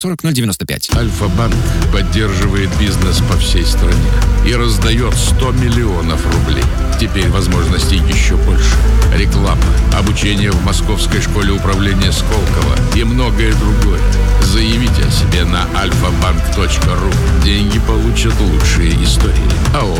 40095. Альфа-банк поддерживает бизнес по всей стране и раздает 100 миллионов рублей. Теперь возможностей еще больше. Реклама, обучение в Московской школе управления Сколково и многое другое. Заявите о себе на alfabank.ru. Деньги получат лучшие истории. АО